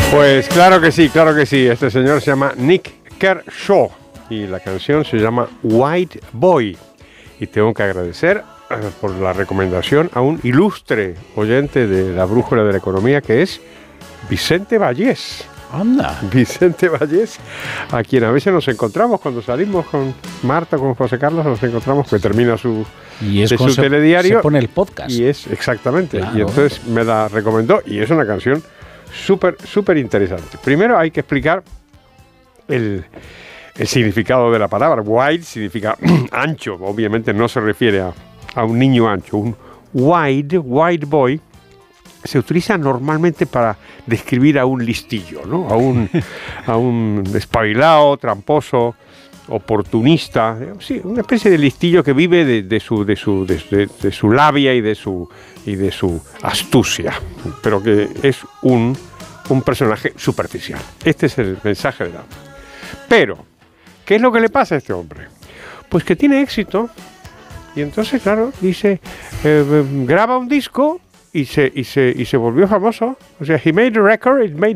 Pues claro que sí, claro que sí. Este señor se llama Nick Kershaw y la canción se llama White Boy. Y tengo que agradecer por la recomendación a un ilustre oyente de la Brújula de la Economía, que es Vicente Vallés. Anda. Vicente Vallés, a quien a veces nos encontramos cuando salimos con Marta, con José Carlos, nos encontramos, que termina su telediario. Se pone el podcast. Y es, exactamente, claro. Y entonces me la recomendó, y es una canción súper interesante. Primero hay que explicar el significado de la palabra. White significa ancho, obviamente no se refiere a un niño ancho. Un white boy se utiliza normalmente para describir a un listillo, ¿no? a un espabilado, tramposo, oportunista, sí, una especie de listillo que vive de su labia y de su astucia, pero que es un personaje superficial. Este es el mensaje de la... Pero, ¿qué es lo que le pasa a este hombre? Pues que tiene éxito, y entonces, claro, dice, graba un disco y se volvió famoso. O sea, he made a record, it made